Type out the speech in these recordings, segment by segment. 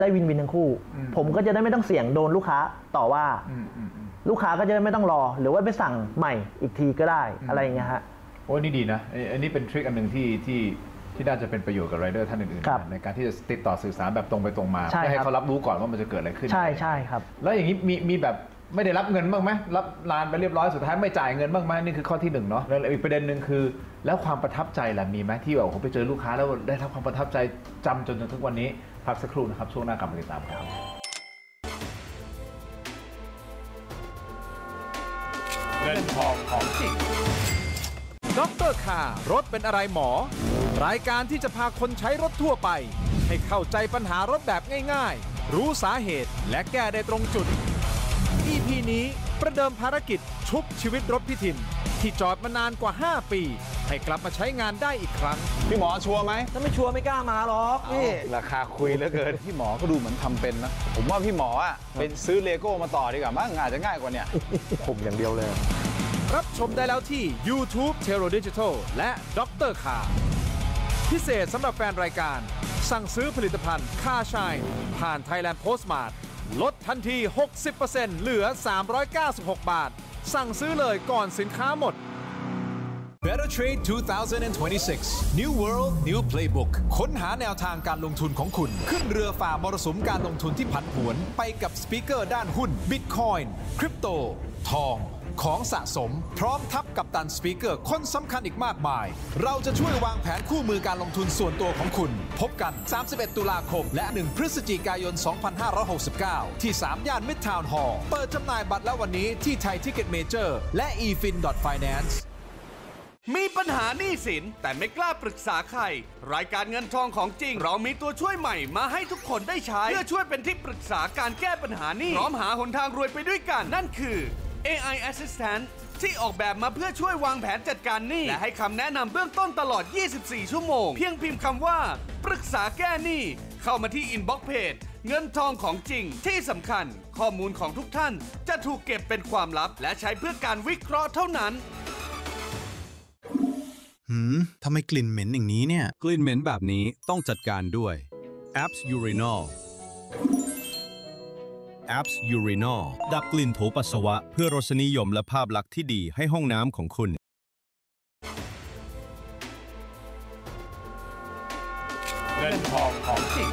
ได้วินวินทั้งคู่ผมก็จะได้ไม่ต้องเสี่ยงโดนลูกค้าต่อว่าลูกค้าก็จะไม่ต้องรอหรือว่าไปสั่งใหม่อีกทีก็ได้อะไรอย่างเงี้ยฮะโอ้นี่ดีนะอันนี้เป็นทริคอันหนึ่งที่น่าจะเป็นประโยชน์กับไรเดอร์ท่านอื่นๆในการที่จะติดต่อสื่อสารแบบตรงไปตรงมาให้เขารับรู้ก่อนว่ามันจะเกิดอะไรขึ้นใช่ครับแล้วอย่างนี้มีแบบไม่ได้รับเงินบ้างไหมรับนานไปเรียบร้อยสุดท้ายไม่จ่ายเงินบ้างไหมนี่คือข้อที่1เนาะแล้วอีกประเด็นหนึ่งคือแล้วความประทับใจล่ะมีไหมที่แบบผมไปเจอลูกค้าแล้วได้รับความประทับใจจำจนถึงวันนี้พักสักครู่นะครับช่วงหน้ากลับมาติดตามครับเงินทองของจริงด็อกเตอร์คาร์รถเป็นอะไรหมอรายการที่จะพาคนใช้รถทั่วไปให้เข้าใจปัญหารถแบบง่ายๆรู้สาเหตุและแก้ได้ตรงจุด EP นี้ประเดิมภารกิจชุบชีวิตรถพี่ทินที่จอดมานานกว่า5ปีให้กลับมาใช้งานได้อีกครั้งพี่หมอชัวร์ไหมถ้าไม่ชัวร์ไม่กล้ามาหรอกนี่ราคาคุยเหลือเกินพี่หมอก็ดูเหมือนทำเป็นนะผมว่าพี่หมอเป็นซื้อเลโก้มาต่อดีกว่ามั้งอาจจะง่ายกว่าเนี่ยผมอย่างเดียวเลยรับชมได้แล้วที่ YouTube Tero Digital และด็อกเตอร์คาร์พิเศษสำหรับแฟนรายการสั่งซื้อผลิตภัณฑ์คาชายผ่าน Thailand Postmart ลดทันที 60% เหลือ 396 บาทสั่งซื้อเลยก่อนสินค้าหมด Better Trade 2026 New World New Playbook ค้นหาแนวทางการลงทุนของคุณขึ้นเรือฝ่ามรสุมการลงทุนที่ผันผวนไปกับสปีกเกอร์ด้านหุ้น Bitcoin คริปโตทองของสะสมพร้อมทับกับตันสปีกเกอร์คนสำคัญอีกมากมายเราจะช่วยวางแผนคู่มือการลงทุนส่วนตัวของคุณพบกัน31ตุลาคมและ1พฤศจิกายน2569ที่3ย่าน Midtown Hall เปิดจำหน่ายบัตรแล้ววันนี้ที่ไทยทิกเก็ตเมเจอร์และ efin.finance มีปัญหาหนี้สินแต่ไม่กล้าปรึกษาใครรายการเงินทองของจริงเรามีตัวช่วยใหม่มาให้ทุกคนได้ใช้เพื่อช่วยเป็นที่ปรึกษาการแก้ปัญหาหนี้พร้อมหาหนทางรวยไปด้วยกันนั่นคือ AI Assistant ที่ออกแบบมาเพื่อช่วยวางแผนจัดการหนี้และให้คำแนะนำเบื้องต้นตลอด24ชั่วโมงเพียงพิมพ์คำว่าปรึกษาแก้หนี้เข้ามาที่ Inbox Page เงินทองของจริงที่สำคัญข้อมูลของทุกท่านจะถูกเก็บเป็นความลับและใช้เพื่อการวิเคราะห์เท่านั้นทำไมกลิ่นเหม็นอย่างนี้เนี่ยกลิ่นเหม็นแบบนี้ต้องจัดการด้วย Apps Urinol Apps Urinol ดับกลิ่นโถปัสสาวะเพื่อรสนิยมและภาพลักษณ์ที่ดีให้ห้องน้ำของคุณเงินทองของจริง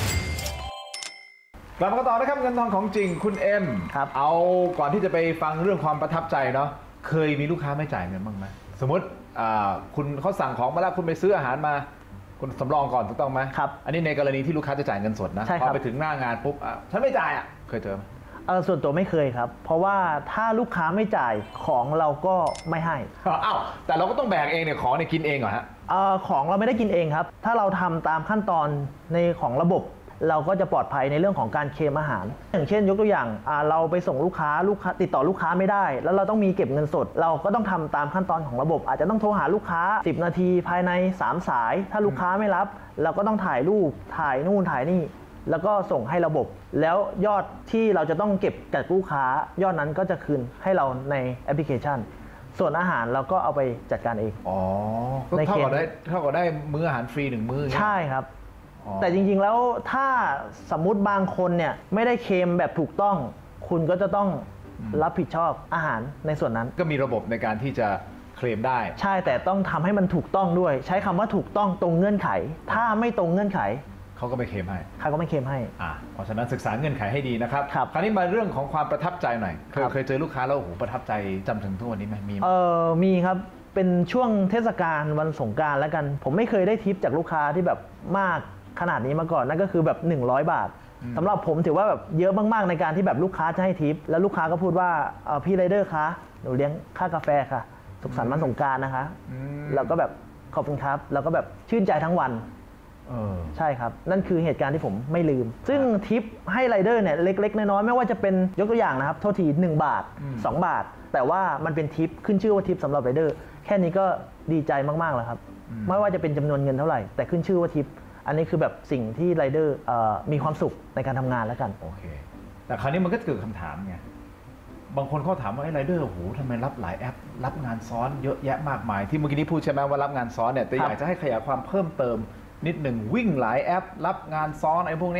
กลับมาต่อนะครับเงินทองของจริงคุณเอ็มครับเอาก่อนที่จะไปฟังเรื่องความประทับใจเนาะเคยมีลูกค้าไม่จ่ายเงินบ้างไหมสมมติคุณเขาสั่งของมาแล้วคุณไปซื้ออาหารมาคุณสำรองก่อนถูกต้องไหมครับอันนี้ในกรณีที่ลูกค้าจะจ่ายเงินสดนะพอไปถึงหน้างานปุ๊บฉันไม่จ่ายเคยเจอไหมส่วนตัวไม่เคยครับเพราะว่าถ้าลูกค้าไม่จ่ายของเราก็ไม่ให้อ้าวแต่เราก็ต้องแบกเองเนี่ยของเนี่ยกินเองเหรอฮะของเราไม่ได้กินเองครับถ้าเราทำตามขั้นตอนในของระบบเราก็จะปลอดภัยในเรื่องของการเคลมอาหารอย่างเช่นยกตัวอย่างเราไปส่งลูกค้าติดต่อลูกค้าไม่ได้แล้วเราต้องมีเก็บเงินสดเราก็ต้องทำตามขั้นตอนของระบบอาจจะต้องโทรหาลูกค้า10นาทีภายใน3สายถ้าลูกค้าไม่รับเราก็ต้องถ่ายรูปถ่ายนู่นถ่ายนี่แล้วก็ส่งให้ระบบแล้วยอดที่เราจะต้องเก็บจากลูกค้ายอดนั้นก็จะคืนให้เราในแอปพลิเคชันส่วนอาหารเราก็เอาไปจัดการเองเท่ากับได้มื้ออาหารฟรี1มื้อใช่ครับแต่จริงๆแล้วถ้าสมมุติบางคนเนี่ยไม่ได้เคลมแบบถูกต้องคุณก็จะต้องรับผิดชอบอาหารในส่วนนั้นก็มีระบบในการที่จะเคลมได้ใช่แต่ต้องทำให้มันถูกต้องด้วยใช้คำว่าถูกต้องตรงเงื่อนไขถ้าไม่ตรงเงื่อนไขเขาก็ไม่เคลมให้เขาก็ไม่เคลมให้เพราะฉะนั้นศึกษาเงื่อนไขให้ดีนะครับคราวนี้มาเรื่องของความประทับใจหน่อยเคยเจอลูกค้าแล้วโอ้โหประทับใจจำถึงทุกวันนี้ไหมมีครับเป็นช่วงเทศกาลวันสงกรานต์แล้วกันผมไม่เคยได้ทิปจากลูกค้าที่แบบมากขนาดนี้มาก่อนนั่นก็คือแบบ100 บาทสำหรับผมถือว่าแบบเยอะมากๆในการที่แบบลูกค้าจะให้ทิปแล้วลูกค้าก็พูดว่าพี่ไรเดอร์คะหนูเลี้ยงค่ากาแฟค่ะสุขสันต์วันสงกรานต์นะคะแล้วก็แบบขอบคุณครับแล้วก็แบบชื่นใจทั้งวันใช่ครับนั่นคือเหตุการณ์ที่ผมไม่ลืมซึ่งทิปให้ไรเดอร์เนี่ยเล็กๆน้อยๆไม่ว่าจะเป็นยกตัวอย่างนะครับโทษที1 บาท2 บาทแต่ว่ามันเป็นทิปขึ้นชื่อว่าทิปสำหรับไรเดอร์แค่นี้ก็ดีใจมากๆแล้วครับไม่ว่าจะเป็นจำนวนเงินเท่าไหร่แต่ขึ้นชื่อว่าทิปอันนี้คือแบบสิ่งที่ไรเดอร์มีความสุขในการทำงานแล้วกันโอเคแต่คราวนี้มันก็เกิดคำถามไงบางคนเขาถามว่าไรเดอร์โอ้โหทำไมรับหลายแอปรับงานซ้อนเยอะแยะมากมายที่เมื่อกี้นี้พูดใช่ไหมว่ารับงานซ้อนเนี่ยแต่อยากจะให้ขยายความเพิ่มเติมนิดหนึ่งวิ่งหลายแอปรับงานซ้อนไอ้พวกเนี้ย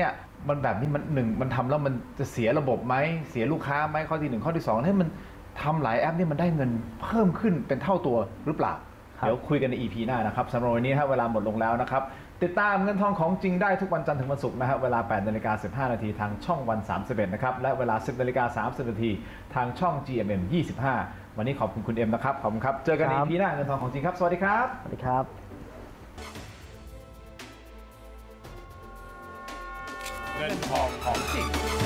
มันแบบนี้มันทำแล้วมันจะเสียระบบไหมเสียลูกค้าไหมข้อที่ 1 ข้อที่ 2ให้มันทำหลายแอปนี่มันได้เงินเพิ่มขึ้นเป็นเท่าตัวหรือเปล่าเดี๋ยวคุยกันใน EP หน้านะครับสำหรับวันนี้เวลาหมดลงแล้วนะครับติดตามเงินทองของจริงได้ทุกวันจันทร์ถึงวันศุกร์เวลา 8:15 นาทีทางช่องวัน31นะครับและเวลา 10:30 นาทีทางช่อง GMM 25วันนี้ขอบคุณคุณเอ็มนะครับขอบคุณครับเจอกันใน EP หน้าเงินทองของจริงครับสวัสดีครับสวัสดีครับเงินทองของจริง